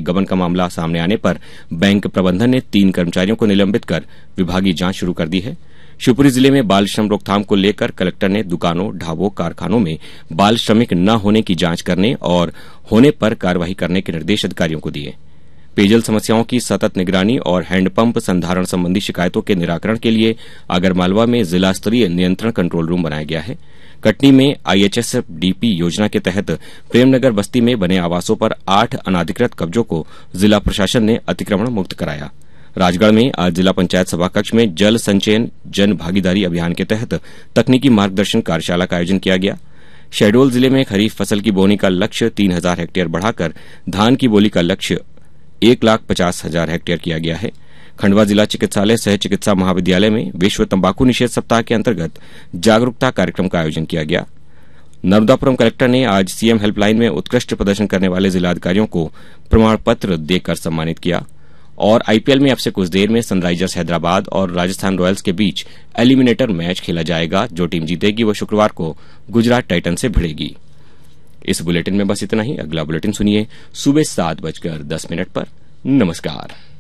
गबन का मामला सामने आने पर बैंक प्रबंधन ने 3 कर्मचारियों को निलंबित कर विभागीय जांच शुरू कर दी है। शिवपुरी जिले में बाल श्रम रोकथाम को लेकर कलेक्टर ने दुकानों, ढाबों, कारखानों में बाल श्रमिक न होने की जांच करने और होने पर कार्रवाई करने के निर्देश अधिकारियों को दिए। पेयजल समस्याओं की सतत निगरानी और हैंडपंप संधारण संबंधी शिकायतों के निराकरण के लिए आगरमालवा में जिला स्तरीय नियंत्रण कंट्रोल रूम बनाया गया है। कटनी में IHSDP योजना के तहत प्रेमनगर बस्ती में बने आवासों पर 8 अनाधिकृत कब्जों को जिला प्रशासन ने अतिक्रमण मुक्त कराया। राजगढ़ में आज जिला पंचायत सभाकक्ष में जल संचयन जन भागीदारी अभियान के तहत तकनीकी मार्गदर्शन कार्यशाला का आयोजन किया गया। शहडोल जिले में खरीफ फसल की बोनी का लक्ष्य 3000 हेक्टेयर बढ़ाकर धान की बोली का लक्ष्य 1,50,000 हेक्टेयर किया गया है। खंडवा जिला चिकित्सालय सह चिकित्सा महाविद्यालय में विश्व तंबाकू निषेध सप्ताह के अंतर्गत जागरूकता कार्यक्रम का आयोजन किया गया। नर्मदापुरम कलेक्टर ने आज सीएम हेल्पलाइन में उत्कृष्ट प्रदर्शन करने वाले जिलाधिकारियों को प्रमाण पत्र देकर सम्मानित किया। और आईपीएल में अब से कुछ देर में सनराइजर्स हैदराबाद और राजस्थान रॉयल्स के बीच एलिमिनेटर मैच खेला जाएगा। जो टीम जीतेगी वो शुक्रवार को गुजरात टाइटन से भिड़ेगी। इस बुलेटिन में बस इतना ही। अगला बुलेटिन सुनिए सुबह 7:10 पर। नमस्कार।